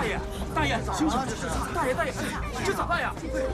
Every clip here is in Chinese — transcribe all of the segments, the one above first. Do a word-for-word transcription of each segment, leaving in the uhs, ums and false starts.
大爷，大爷，醒醒！大爷，大爷，这咋办呀？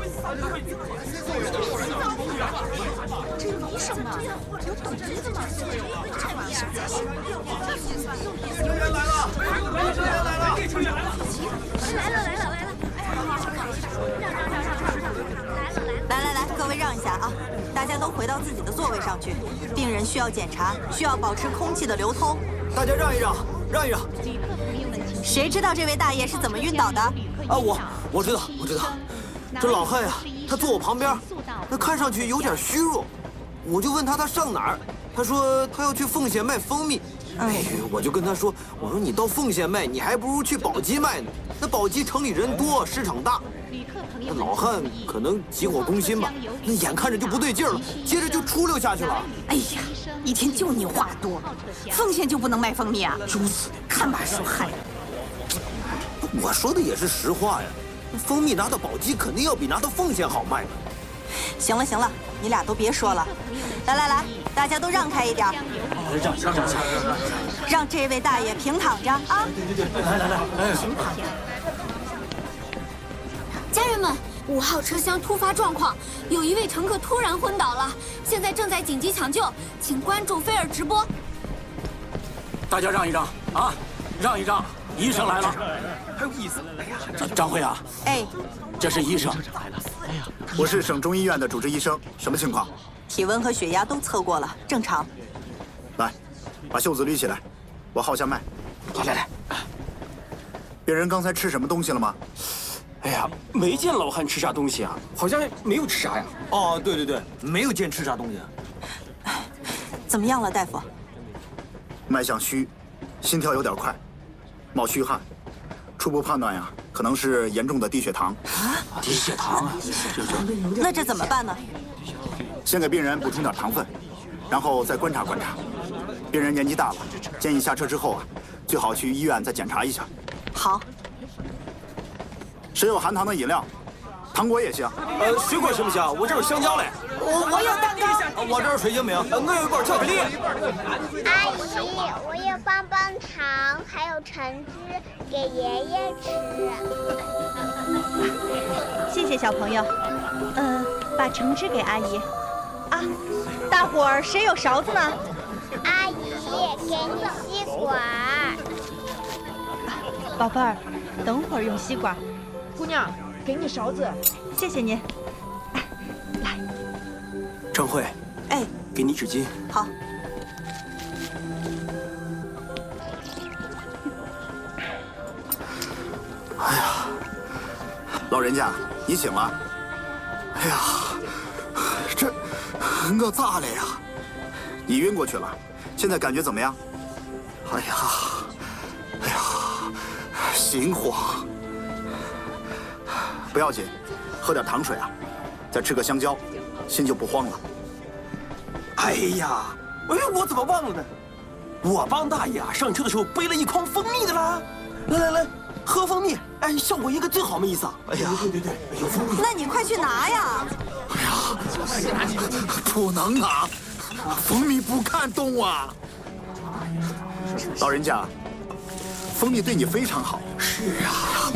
这有医生吗？有懂医的吗？这医生才行。 有人来了！有人来了！成员来了！ 来了来了来了！让让让让让让！来了来了！ 来来来，各位让一下啊！大家都回到自己的座位上去。病人需要检查，需要保持空气的流通。 大家让一让，让一让。 谁知道这位大爷是怎么晕倒的？ 啊，我我知道，我知道。这老汉呀，他坐我旁边，那看上去有点虚弱。我就问他他上哪儿，他说他要去奉县卖蜂蜜。哎，我就跟他说，我说你到奉县卖，你还不如去宝鸡卖呢。那宝鸡城里人多，市场大。那老汉可能急火攻心吧，那眼看着就不对劲了，接着就出溜下去了。 哎呀，一天就你话多，奉县就不能卖蜂蜜啊？ 猪死！ 看把手害的。 我说的也是实话呀，蜂蜜拿到宝鸡肯定要比拿到奉县好卖。 行了行了，你俩都别说了，来来来，大家都让开一点。 让让让让， 让这位大爷平躺着啊！ 对对对，来来来，哎， 平躺着。家人们，五号车厢突发状况，有一位乘客突然昏倒了，现在正在紧急抢救，请关注菲尔直播。 大家让一让啊，让一让，医生来了。还有意思？哎呀，张辉啊， 哎， 这是医生。 哎呀，我是省中医院的主治医生，什么情况？ 体温和血压都测过了，正常。 来，把袖子捋起来，我号下脉。 来来来， 病人刚才吃什么东西了吗？ 哎呀，没见老汉吃啥东西啊，好像没有吃啥呀。 哦，对对对，没有见吃啥东西。 怎么样了，大夫？ 脉象虚，心跳有点快，冒虚汗，初步判断呀，可能是严重的低血糖。 啊，低血糖啊！ 那这怎么办呢？ 先给病人补充点糖分，然后再观察观察。病人年纪大了，建议下车之后啊，最好去医院再检查一下。 好。 谁有含糖的饮料？糖果也行。 呃，水果行不行？我这有香蕉嘞。 我我有蛋糕。 我这有水晶饼。呃，我有一包巧克力。 阿姨，我有棒棒糖，还有橙汁，给爷爷吃。 谢谢小朋友。嗯、呃，把橙汁给阿姨。啊，大伙儿谁有勺子呢？ 阿姨，给你吸管。 宝贝儿，等会儿用吸管。 姑娘，给你勺子。 谢谢您。来， 张慧， 哎， 给你纸巾。 好。 哎呀，老人家，你醒了。哎呀，这我咋了呀？你晕过去了，现在感觉怎么样？哎呀，哎呀，心慌。不要紧，喝点糖水啊，再吃个香蕉，心就不慌了。 哎呀，哎，我怎么忘了呢？我帮大爷啊上车的时候背了一筐蜂蜜的啦。来来来，喝蜂蜜，哎，效果应该最好没意思啊。哎呀，对对对，有蜂蜜。 那你快去拿呀！ 哎呀，不能拿，蜂蜜不看动啊。老人家，蜂蜜对你非常好。 是啊。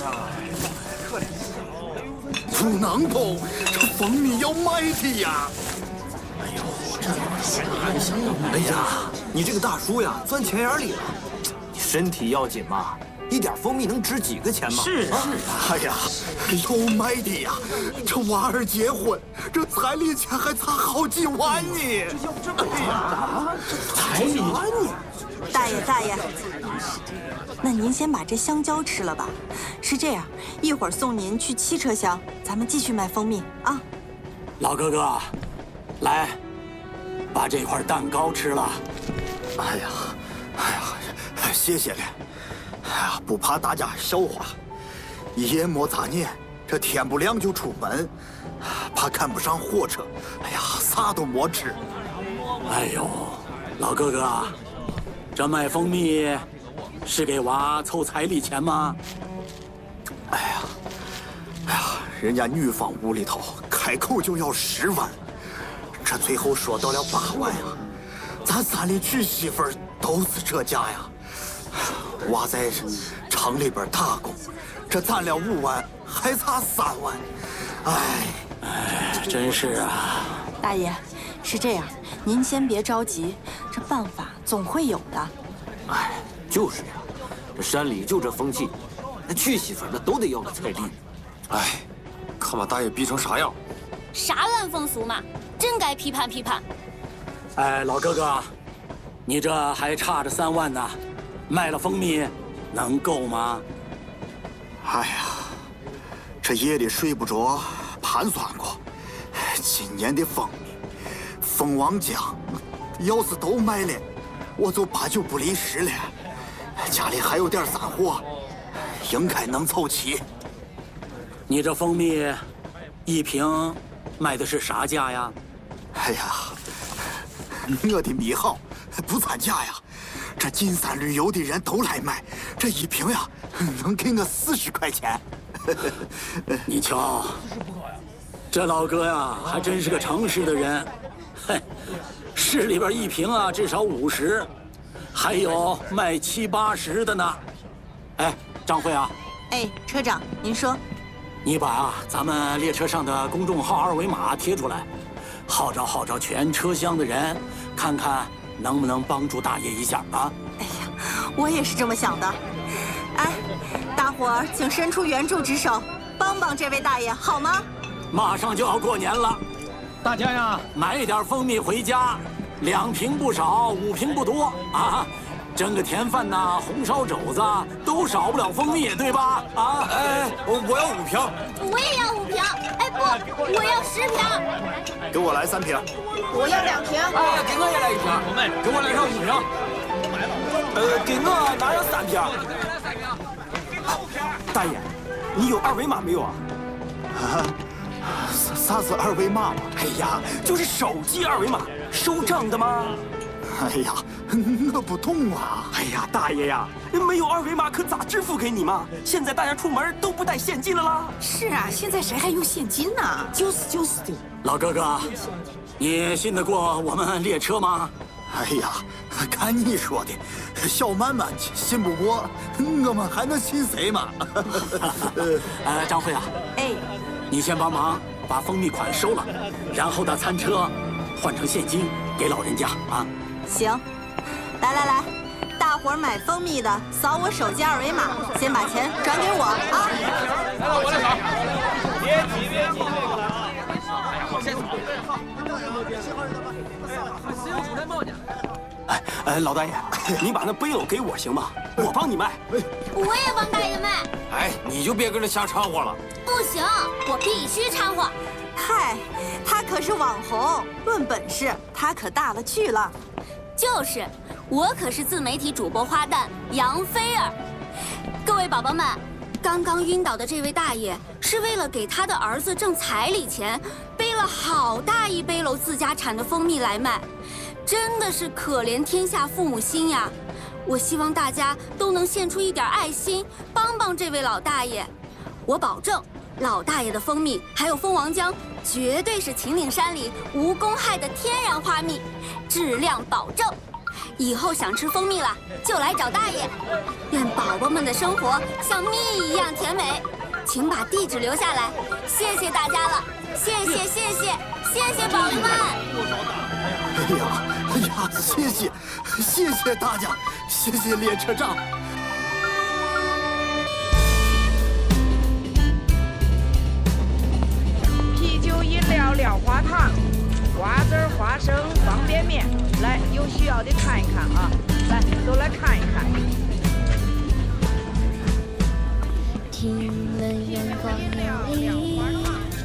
不能碰，这蜂蜜要卖的呀！ 哎呦，这还行。哎呀，你这个大叔呀，钻钱眼里了。你身体要紧嘛，一点蜂蜜能值几个钱吗？ 是啊。 哎呀，要卖的呀！这娃儿结婚，这彩礼钱还差好几万呢。 这要这么啊？这彩礼万呢？ 大爷大爷，那您先把这香蕉吃了吧。是这样，一会儿送您去七车厢，咱们继续卖蜂蜜啊。 老哥哥，来，把这块蛋糕吃了。 哎呀，哎呀，谢谢了。哎呀，不怕大家笑话，夜没咋念，这天不亮就出门，怕赶不上火车。哎呀，啥都没吃。 哎呦，老哥哥，这卖蜂蜜是给娃凑彩礼钱吗？ 哎呀，哎呀，人家女方屋里头开口就要十万，这最后说到了八万呀。咱三里娶媳妇儿都是这价呀。娃在厂里边大工，这攒了五万，还差三万。哎， 哎，真是啊！ 大爷，是这样，您先别着急，这办法总会有的。 哎，就是呀，这山里就这风气，那娶媳妇那都得要个彩礼。 哎，看把大爷逼成啥样！ 啥烂风俗嘛，真该批判批判。 哎，老哥哥，你这还差着三万呢，卖了蜂蜜能够吗？ 哎呀，这夜里睡不着，盘算过，今年的蜂蜜，蜂王浆，要是都卖了，我就八九不离十了。家里还有点散货，应该能凑齐。 你这蜂蜜，一瓶卖的是啥价呀？ 哎呀，我的蜜好，不参加呀。这进山旅游的人都来买，这一瓶呀，能给我四十块钱。 你瞧，这老哥呀，还真是个诚实的人。嘿，市里边一瓶啊，至少五十，还有卖七八十的呢。哎，张慧啊， 哎，车长，您说， 你把啊咱们列车上的公众号二维码贴出来，号召号召全车厢的人，看看能不能帮助大爷一下啊？ 哎呀，我也是这么想的。哎，大伙儿请伸出援助之手，帮帮这位大爷好吗？ 马上就要过年了， 大家呀， 买一点蜂蜜回家，两瓶不少，五瓶不多啊。蒸个甜饭呐，红烧肘子都少不了蜂蜜，对吧？啊， 哎，我要五瓶， 我也要五瓶。哎不，我要十瓶。 给我来三瓶。 我要两瓶。 哎，给我也来一瓶。红妹，给我来上五瓶。 呃，给我拿上三瓶。大爷，你有二维码没有啊？ 啊，啥是二维码嘛？ 哎呀，就是手机二维码，收账的吗？ 哎呀，我不懂啊！ 哎呀，大爷呀，没有二维码可咋支付给你嘛？现在大家出门都不带现金了啦。 是啊，现在谁还用现金呢？ 就是就是的。 老哥哥，你信得过我们列车吗？ 哎呀，看你说的，小曼曼信不过，我们还能信谁嘛？ 呃，张慧啊， 哎， 你先帮忙把蜂蜜款收了，然后到餐车换成现金给老人家啊。 行，来来来，大伙儿买蜂蜜的扫我手机二维码，先把钱转给我啊！ 来了，我来扫。别急别急，这个了啊。哎呀，我先扫。 哎哎，老大爷，你把那背篓给我行吗？我帮你卖。 我也帮大爷卖。 哎，你就别跟着瞎掺和了。 不行，我必须掺和。 嗨，他可是网红，论本事，他可大了去了。 就是，我可是自媒体主播花旦杨菲儿。各位宝宝们，刚刚晕倒的这位大爷是为了给他的儿子挣彩礼钱，背了好大一背篓自家产的蜂蜜来卖，真的是可怜天下父母心呀！我希望大家都能献出一点爱心，帮帮这位老大爷。我保证，老大爷的蜂蜜还有蜂王浆，绝对是秦岭山里无公害的天然花蜜，质量保证。以后想吃蜂蜜了，就来找大爷。愿宝宝们的生活像蜜一样甜美。请把地址留下来，谢谢大家了，谢谢谢谢谢谢宝宝们。 哎呀哎呀，谢谢谢谢大家，谢谢列车长。 啤酒、饮料、料花糖、瓜子、花生、方便面，来，有需要的看一看啊！来，都来看一看。 听了阳光美丽。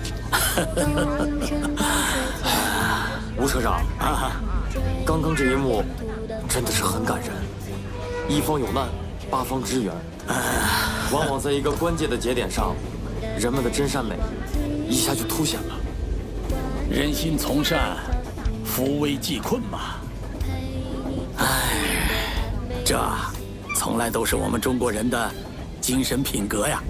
吴车长啊，刚刚这一幕真的是很感人。一方有难，八方支援，往往在一个关键的节点上，人们的真善美一下就凸显了。 人心从善，扶危济困嘛。哎，这从来都是我们中国人的精神品格呀。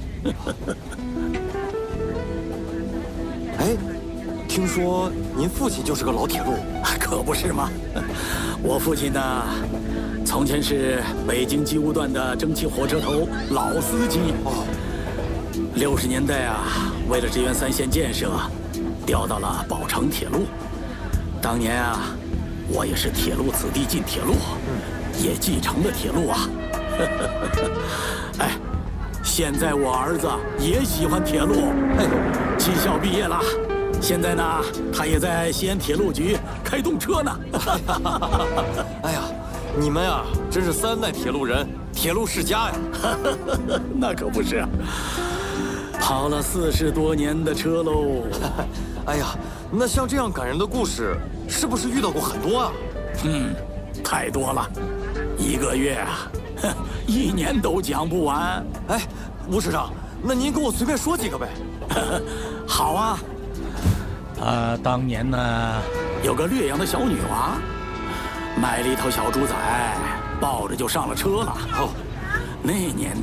哎，听说您父亲就是个老铁路， 可不是吗？我父亲呢， 从前是北京机务段的蒸汽火车头老司机。哦，六十年代啊，为了支援三线建设，调到了宝成铁路。当年啊，我也是铁路子弟进铁路，也继承了铁路啊。哎，现在我儿子也喜欢铁路，哎，技校毕业了。 现在呢，他也在西安铁路局开动车呢。 哎呀，你们呀，真是三代铁路人，铁路世家呀！ 那可不是，跑了四十多年的车喽。 哎呀，那像这样感人的故事，是不是遇到过很多啊？ 嗯，太多了，一个月啊，一年都讲不完。 哎，吴师长，那您给我随便说几个呗。 好啊。 啊，当年呢，有个略阳的小女娃，买了一头小猪仔，抱着就上了车了。哦，那年